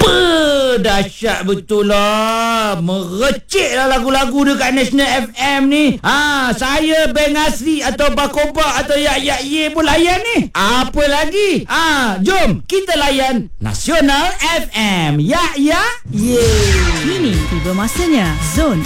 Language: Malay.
Dahsyat betul lah. Merecik lah lagu-lagu dekat National FM ni. Saya Beng Asri atau Bakoba atau Yak Ye pun layan ni. Apa lagi? Jom kita layan Nasional FM. Yak Ye. Kini tiba masanya Zone